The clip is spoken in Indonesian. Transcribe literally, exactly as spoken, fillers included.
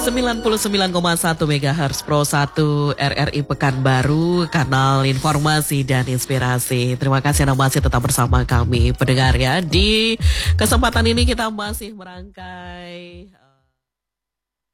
sembilan puluh sembilan koma satu megahertz Pro satu R R I Pekanbaru, kanal informasi dan inspirasi. Terima kasih Anda masih tetap bersama kami pendengar ya. Di kesempatan ini kita masih merangkai